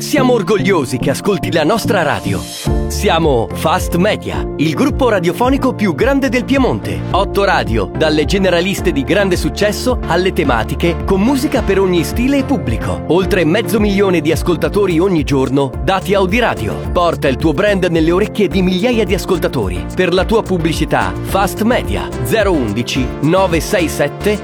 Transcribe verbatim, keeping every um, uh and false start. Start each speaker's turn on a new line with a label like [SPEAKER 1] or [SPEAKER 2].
[SPEAKER 1] Siamo orgogliosi che ascolti la nostra radio. Siamo Fast Media, il gruppo radiofonico più grande del Piemonte. Otto radio, dalle generaliste di grande successo alle tematiche, con musica per ogni stile e pubblico. Oltre mezzo milione di ascoltatori ogni giorno, dati Audiradio. Porta il tuo brand nelle orecchie di migliaia di ascoltatori. Per la tua pubblicità, Fast Media zero uno uno nove sei sette